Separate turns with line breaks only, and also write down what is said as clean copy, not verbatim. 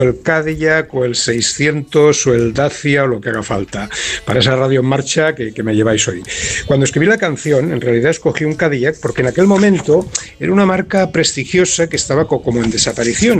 el Cadillac o el 600 o el Dacia o lo que haga falta para esa radio en marcha que me lleváis hoy. Cuando escribí la canción, en realidad escogí un Cadillac porque en aquel momento era una marca prestigiosa que estaba como en desaparición.